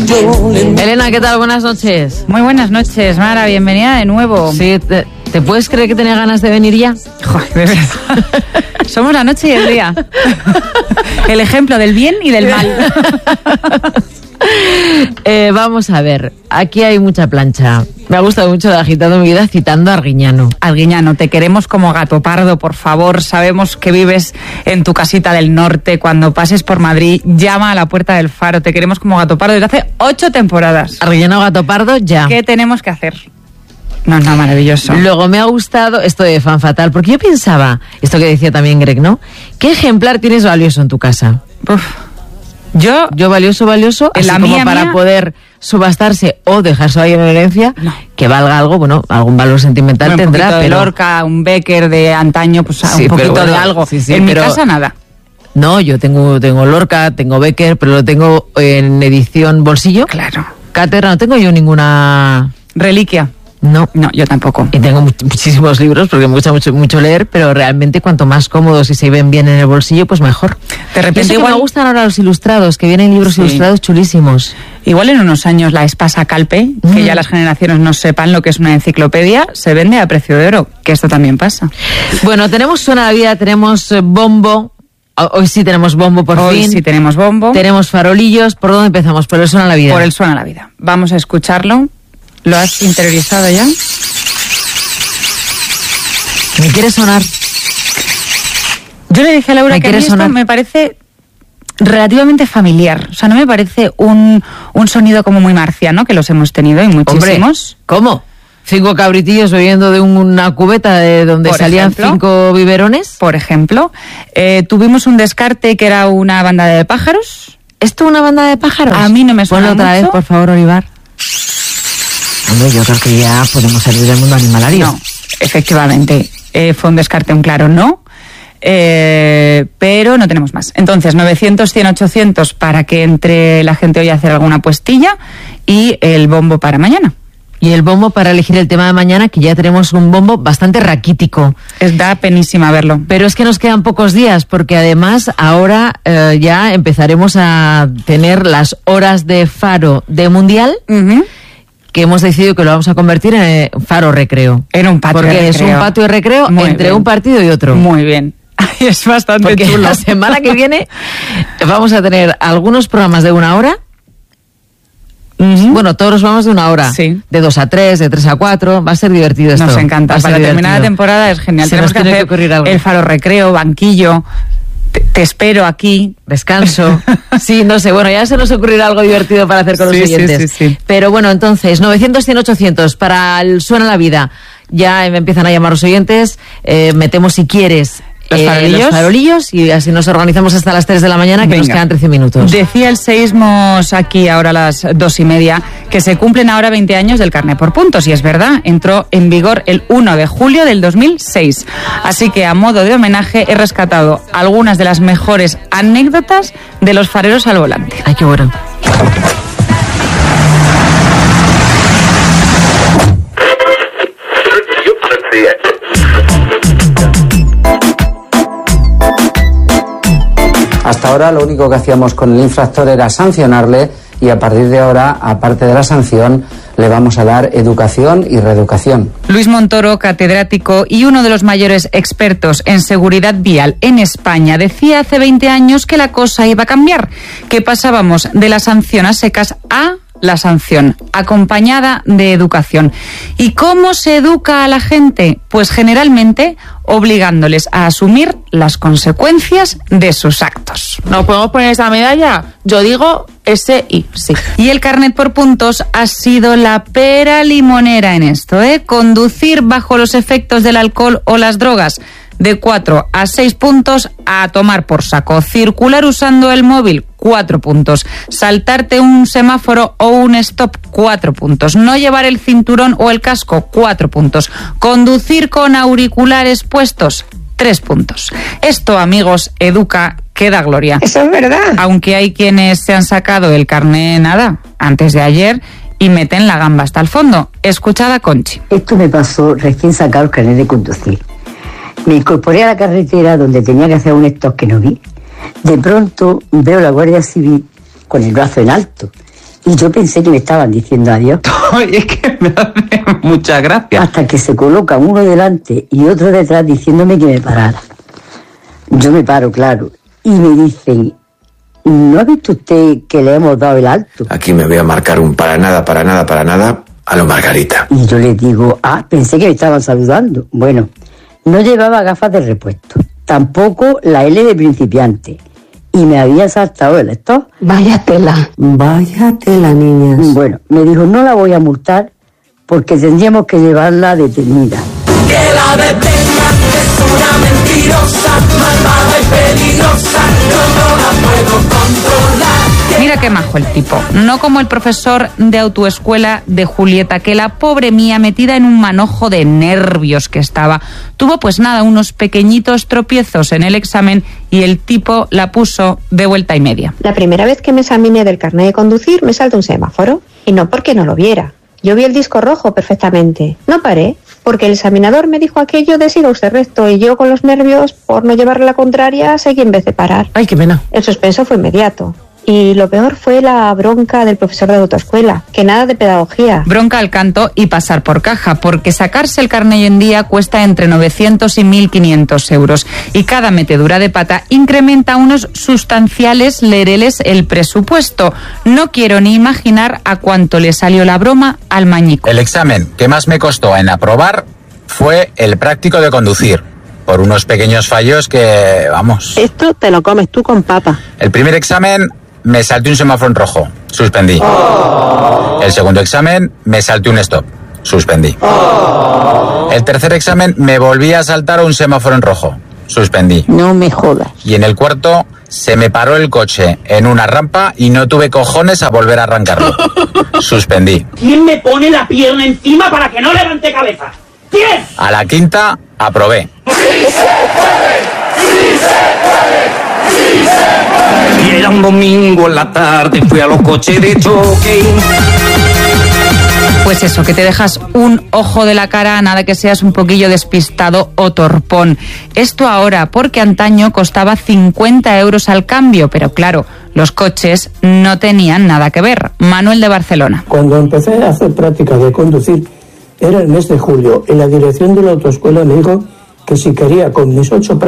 Elena, ¿qué tal? Buenas noches. Muy buenas noches, Mara, bienvenida de nuevo. Sí, ¿te puedes creer que tenía ganas de venir ya? Joder, de verdad. Somos la noche y el día. El ejemplo del bien y del mal. Vamos a ver, aquí hay mucha plancha. Me ha gustado mucho de Agitando mi Vida citando a Arguiñano. Arguiñano, te queremos como gato pardo, por favor. Sabemos que vives en tu casita del norte. Cuando pases por Madrid, llama a la puerta del Faro. Te queremos como gato pardo desde hace 8 temporadas. Arguiñano, gato pardo, ya. ¿Qué tenemos que hacer? No, maravilloso. Luego me ha gustado esto de Fan Fatal, porque yo pensaba, esto que decía también Greg, ¿no? ¿Qué ejemplar tienes valioso en tu casa? Yo valioso, en así la como mía, para poder subastarse o dejarse ahí en herencia, no, que valga algo, bueno, algún valor sentimental tendrá. Un poquito de Lorca, un Becker de antaño, pues sí, un poquito de algo. Sí, en mi casa nada. No, yo tengo Lorca, tengo Becker, pero lo tengo en edición bolsillo. Claro. Cátedra, no tengo yo ninguna... Reliquia. No, yo tampoco. Y tengo muchísimos libros porque me gusta mucho leer, pero realmente cuanto más cómodos y se ven bien en el bolsillo, pues mejor. De repente igual me gustan ahora los ilustrados, que vienen libros ilustrados chulísimos. Igual en unos años la Espasa Calpe, que ya las generaciones no sepan lo que es una enciclopedia, se vende a precio de oro, que esto también pasa. Bueno, tenemos Suena la Vida, tenemos bombo. Hoy sí tenemos bombo por fin. Hoy sí tenemos bombo. Tenemos farolillos. ¿Por dónde empezamos? Por el Suena la Vida. Por el Suena la Vida. Vamos a escucharlo. ¿Lo has interiorizado ya? ¿Me quiere sonar? Yo le dije a Laura que a mí esto me parece relativamente familiar. O sea, no me parece un sonido como muy marciano, que los hemos tenido y muchísimos. Hombre, ¿cómo? 5 cabritillos bebiendo de una cubeta de donde salían 5 biberones. Por ejemplo. Tuvimos un descarte que era una banda de pájaros. ¿Esto es una banda de pájaros? A mí no me suena otra vez, por favor, Olivar. Hombre, yo creo que ya podemos salir del mundo animalario. No, efectivamente. Fue un descarte, un claro no. Pero no tenemos más. Entonces, 900, 100, 800 para que entre la gente hoy a hacer alguna puestilla y el bombo para mañana. Y el bombo para elegir el tema de mañana, que ya tenemos un bombo bastante raquítico. Da penísima verlo. Pero es que nos quedan pocos días, porque además ahora ya empezaremos a tener las horas de Faro de Mundial, que hemos decidido que lo vamos a convertir en Faro Recreo. En un patio de recreo. Porque es un patio de recreo entre un partido y otro. Muy bien. Es bastante chulo. La semana que viene vamos a tener algunos programas de 1 hora. Bueno, todos los vamos de 1 hora. Sí. De 2 a 3, de 3 a 4. Va a ser divertido esto. Nos encanta. Para terminar la temporada es genial. Tenemos que hacer el Faro Recreo, banquillo. Te espero aquí. Descanso. Sí, no sé. Bueno, ya se nos ocurrirá algo divertido para hacer con los oyentes. Sí. Pero bueno, entonces, 900, 100, 800 para el Suena la Vida. Ya me empiezan a llamar los oyentes. Metemos, si quieres, los farolillos y así nos organizamos hasta las 3 de la mañana, que nos quedan 13 minutos. Decía el Seísmos aquí ahora a las 2:30 que se cumplen ahora 20 años del carné por puntos, y es verdad, entró en vigor el 1 de julio del 2006. Así que a modo de homenaje he rescatado algunas de las mejores anécdotas de los fareros al volante. Ay, qué bueno. Hasta ahora lo único que hacíamos con el infractor era sancionarle, y a partir de ahora, aparte de la sanción, le vamos a dar educación y reeducación. Luis Montoro, catedrático y uno de los mayores expertos en seguridad vial en España, decía hace 20 años que la cosa iba a cambiar, que pasábamos de la sanción a secas a la sanción, acompañada de educación. ¿Y cómo se educa a la gente? Pues generalmente obligándoles a asumir las consecuencias de sus actos. ¿Nos podemos poner esa medalla? Yo digo SI, sí. Y el carnet por puntos ha sido la pera limonera en esto, ¿eh? Conducir bajo los efectos del alcohol o las drogas, de 4 a 6 puntos, a tomar por saco. Circular usando el móvil, 4 puntos. Saltarte un semáforo o un stop, 4 puntos. No llevar el cinturón o el casco, 4 puntos. Conducir con auriculares puestos, 3 puntos. Esto, amigos, educa, que da gloria. Eso es verdad. Aunque hay quienes se han sacado el carné antes de ayer y meten la gamba hasta el fondo. Escuchad a Conchi. Esto me pasó recién sacado el carnet de conducir. Me incorporé a la carretera donde tenía que hacer un stop que no vi. De pronto veo la Guardia Civil con el brazo en alto Y yo pensé que me estaban diciendo adiós. Es que me hace mucha gracia. Hasta que se colocan uno delante y otro detrás diciéndome que me parara. Yo me paro, claro. Y me dicen, ¿no ha visto usted que le hemos dado el alto? Aquí me voy a marcar un para nada a lo Margarita. Y yo les digo, pensé que me estaban saludando. Bueno, no llevaba gafas de repuesto. Tampoco la L de principiante. Y me había saltado el stop. Vaya tela, niñas. Bueno, me dijo, no la voy a multar porque tendríamos que llevarla detenida. Que la detengan, es una mentirosa, malvada y peligrosa, no la puedo controlar. Mira qué majo el tipo, no como el profesor de autoescuela de Julieta, que la pobre mía, metida en un manojo de nervios que estaba, tuvo pues nada, unos pequeñitos tropiezos en el examen y el tipo la puso de vuelta y media. La primera vez que me examiné del carnet de conducir me saltó un semáforo, y no porque no lo viera. Yo vi el disco rojo perfectamente. No paré, porque el examinador me dijo aquello de siga usted recto, y yo con los nervios, por no llevarle la contraria, seguí en vez de parar. Ay, qué pena. El suspenso fue inmediato. Y lo peor fue la bronca del profesor de autoescuela, que nada de pedagogía. Bronca al canto y pasar por caja, porque sacarse el carnet hoy en día cuesta entre 900 y 1.500 euros. Y cada metedura de pata incrementa unos sustanciales lereles el presupuesto. No quiero ni imaginar a cuánto le salió la broma al mañico. El examen que más me costó en aprobar fue el práctico de conducir, por unos pequeños fallos que, vamos... Esto te lo comes tú con papa. El primer examen me salté un semáforo en rojo, suspendí. El segundo examen me salté un stop, suspendí. El tercer examen me volví a saltar un semáforo en rojo, suspendí. No me jodas. Y en el cuarto se me paró el coche en una rampa y no tuve cojones a volver a arrancarlo, suspendí. ¿Quién me pone la pierna encima para que no levante cabeza? ¿Quién? A la quinta aprobé. Y era un domingo en la tarde, fui a los coches de choque. Pues eso, que te dejas un ojo de la cara, nada que seas un poquillo despistado o torpón. Esto ahora, porque antaño costaba 50 euros al cambio, pero claro, los coches no tenían nada que ver. Manuel de Barcelona. Cuando empecé a hacer práctica de conducir, era el mes de julio, y la dirección de la autoescuela me dijo que si quería con mis 8